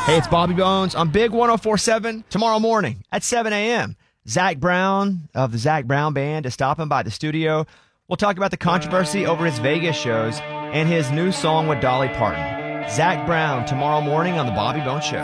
Hey, it's Bobby Bones on Big 104.7 tomorrow morning at 7 a.m. Zach Brown of the Zach Brown Band is stopping by the studio. We'll talk about the controversy over his Vegas shows and his new song with Dolly Parton. Zach Brown tomorrow morning on the Bobby Bones Show.